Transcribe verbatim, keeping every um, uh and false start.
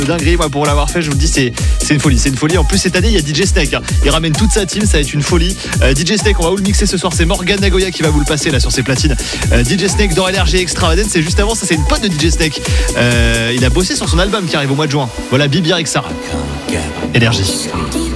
dinguerie, moi pour l'avoir fait, je vous le dis, c'est, c'est une folie, c'est une folie. En plus cette année il y a D J Snake, hein. Il ramène toute sa team, ça va être une folie. euh, D J Snake, on va vous le mixer ce soir, c'est Morgan Nagoya qui va vous le passer là sur ses platines. euh, D J Snake dans L R G Extravagance, c'est juste avant, ça c'est une pote de D J Snake. euh, il a bossé sur son album qui arrive au mois de juin. Voilà, Bibi avec ça. L R G.